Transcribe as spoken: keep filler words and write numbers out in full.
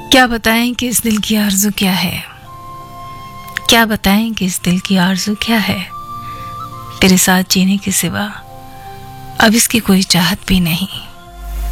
क्या बताएं कि इस दिल की आरज़ू क्या है, क्या बताएं कि इस दिल की आरज़ू क्या है। तेरे साथ जीने के सिवा अब इसकी कोई चाहत भी नहीं।